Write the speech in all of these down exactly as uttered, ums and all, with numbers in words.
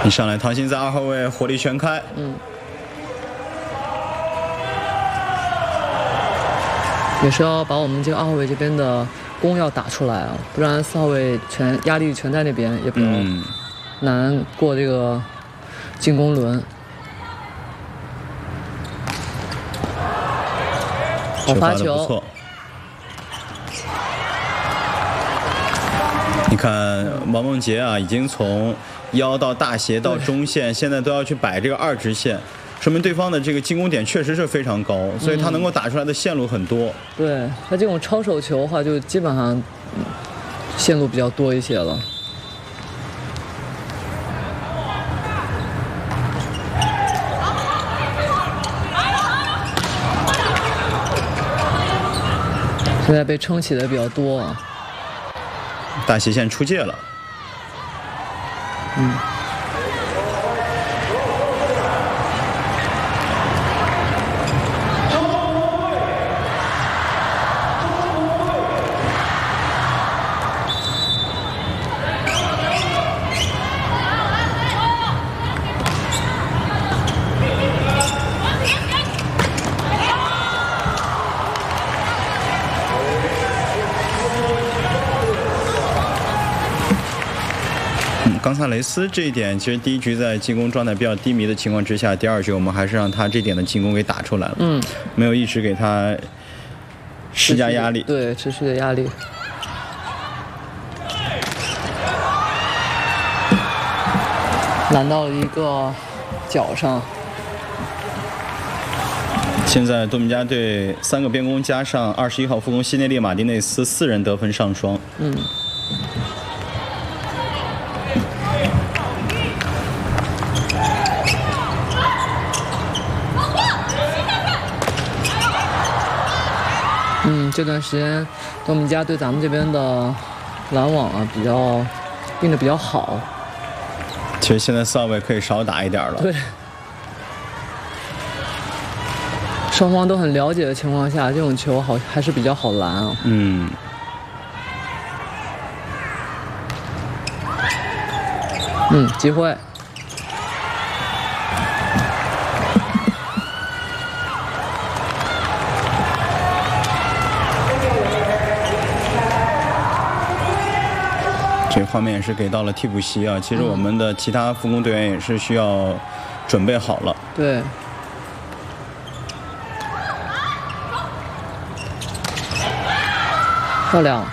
一上来，唐鑫在二号位火力全开。 嗯。也是要把我们这个二号位这边的攻要打出来啊，不然四号位全压力全在那边，也比较难过这个进攻轮。好发球， 不错。你看王梦洁啊，已经从腰到大斜到中线，现在都要去摆这个二直线。说明对方的这个进攻点确实是非常高，所以他能够打出来的线路很多。嗯、 对他这种超手球的话，就基本上线路比较多一些了。现在被撑起的比较多啊。 大斜线出界了。 嗯。 冈萨雷斯这一点，其实第一局在进攻状态比较低迷的情况之下，第二局我们还是让他这点的进攻给打出来了。 嗯， 没有一直给他施加压力。 对，持续的压力。拦到了一个脚上。 现在多米加队三个边攻加上二十一号副攻西内利马丁内斯四人得分上双。 嗯。嗯，这段时间多米加对咱们这边的拦网啊比较定的比较好。 其实现在四号位可以少打一点了。 对。双方都很了解的情况下，这种球好还是比较好拦啊。 嗯。 嗯，机会。 这个画面也是给到了替补席啊。其实我们的其他副攻队员也是需要准备好了。 对。漂亮。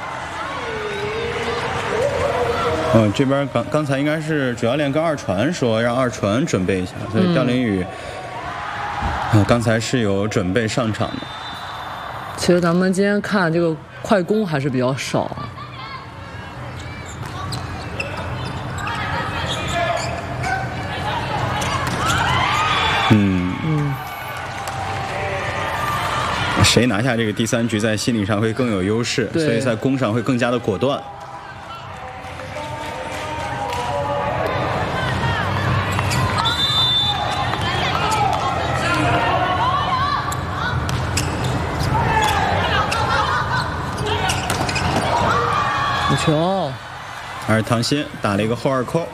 嗯，这边刚刚才应该是主教练跟二传说让二传准备一下，所以刁林宇啊刚才是有准备上场的。 其实咱们今天看这个快攻还是比较少。 嗯嗯， 谁拿下这个第三局，在心理上会更有优势，所以在攻上会更加的果断。 有球， 而唐鑫打了一个后二扣。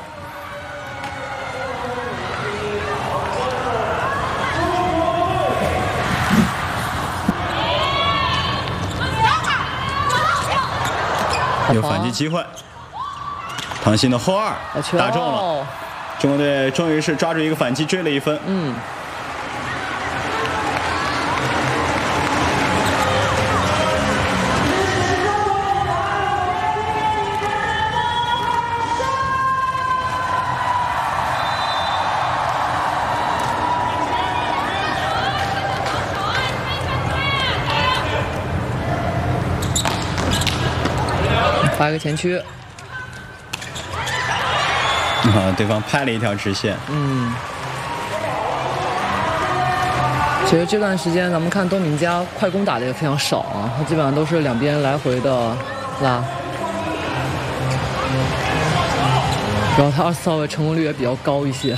有反击机会，唐鑫的后二打中了，中国队终于是抓住一个反击追了一分。 嗯。发一个前区， 啊，对方拍了一条直线。 嗯，其实这段时间咱们看多米加快攻打的也非常少啊，他基本上都是两边来回的拉，然后他二四号位成功率也比较高一些。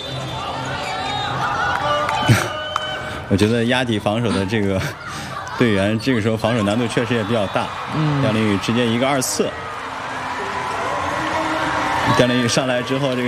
我觉得压底防守的这个队员，这个时候防守难度确实也比较大。 嗯， 刁林宇直接一个二刺，刁林宇上来之后，这个。